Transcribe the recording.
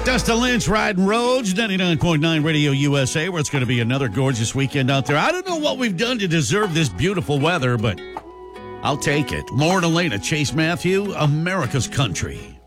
Dustin Lynch riding roads, 99.9 Radio USA, where it's going to be another gorgeous weekend out there. I don't know what we've done to deserve this beautiful weather, but I'll take it. Lauren Elena, Chase Matthew, America's Country.